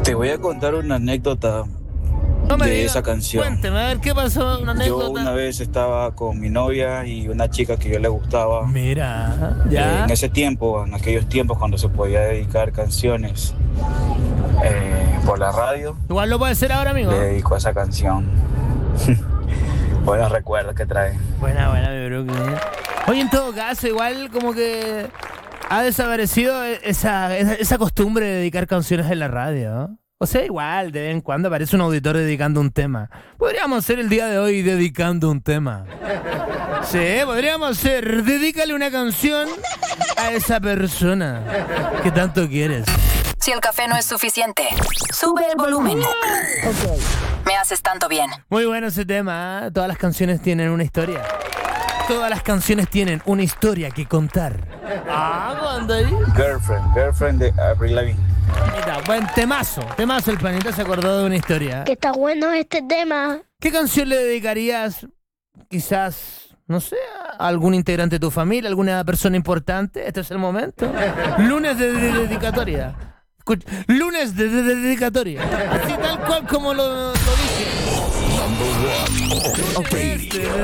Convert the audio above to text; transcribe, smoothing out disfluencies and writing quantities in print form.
Te voy a contar una anécdota No me de diga, esa canción. cuénteme, a ver qué pasó, una Yo anécdota. una vez estaba con mi novia y una chica que yo le gustaba. Mira, ya. En ese tiempo, en aquellos tiempos cuando se podía dedicar canciones por la radio, Igual lo puede hacer ahora, amigo. le dedico esa canción. Buenos recuerdos que trae. Buena, mi Brooklyn. Oye, en todo caso, igual como que ha desaparecido esa costumbre de dedicar canciones en la radio, ¿no? O sea, igual, de vez en cuando aparece un auditor dedicando un tema. Podríamos hacer el día de hoy dedicando un tema. Sí, podríamos hacer, dedícale una canción a esa persona que tanto quieres. Si el café no es suficiente, sube el volumen. Me haces tanto bien. Muy bueno ese tema, ¿eh? Todas las canciones tienen una historia. Todas las canciones tienen una historia que contar. Ah, ¿cuándo ahí? Girlfriend de Avril Lavigne. Mira, buen temazo. Temazo, el planeta se acordó de una historia. Que está bueno este tema. ¿Qué canción le dedicarías, quizás, no sé, a algún integrante de tu familia, alguna persona importante? Este es el momento. Lunes de dedicatoria. Lunes de dedicatoria. Así tal cual como lo dije. Lunes de